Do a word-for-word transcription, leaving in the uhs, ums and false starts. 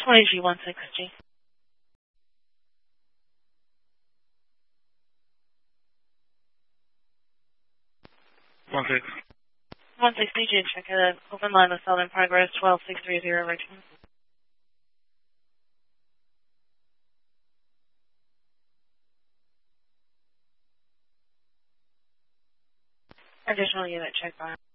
twenty G one sixty. One six. one sixty G, check it. Open line with Southern Progress, twelve six three zero, Richmond. Additional unit check by.